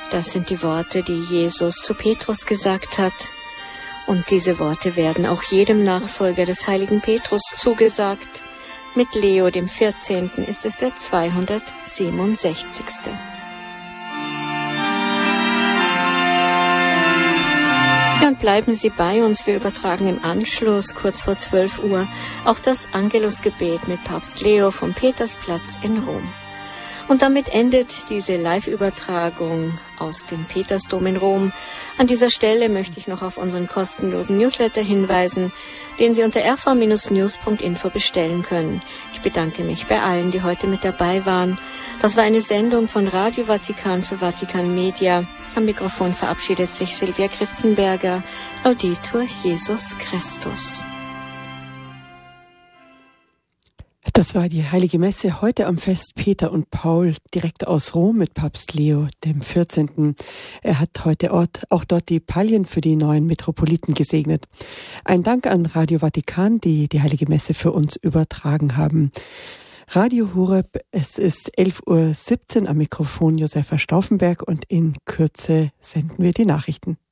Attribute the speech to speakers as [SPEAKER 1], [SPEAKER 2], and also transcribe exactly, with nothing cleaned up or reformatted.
[SPEAKER 1] Das sind die Worte, die Jesus zu Petrus gesagt hat. Und diese Worte werden auch jedem Nachfolger des heiligen Petrus zugesagt. Mit Leo dem vierzehnten ist es der zweihundertsiebenundsechzigste. Ja, und bleiben Sie bei uns. Wir übertragen im Anschluss, kurz vor zwölf Uhr, auch das Angelusgebet mit Papst Leo vom Petersplatz in Rom. Und damit endet diese Live-Übertragung aus dem Petersdom in Rom. An dieser Stelle möchte ich noch auf unseren kostenlosen Newsletter hinweisen, den Sie unter r v Bindestrich news punkt info bestellen können. Ich bedanke mich bei allen, die heute mit dabei waren. Das war eine Sendung von Radio Vatikan für Vatikan Media. Am Mikrofon verabschiedet sich Silvia Kritzenberger. Laudetur Jesus Christus.
[SPEAKER 2] Das war die Heilige Messe heute am Fest Peter und Paul, direkt aus Rom mit Papst Leo dem vierzehnten. Er hat heute Ort, auch dort die Pallien für die neuen Metropoliten gesegnet. Ein Dank an Radio Vatikan, die die Heilige Messe für uns übertragen haben. Radio Horeb, es ist elf Uhr siebzehn am Mikrofon Josefa Stauffenberg und in Kürze senden wir die Nachrichten.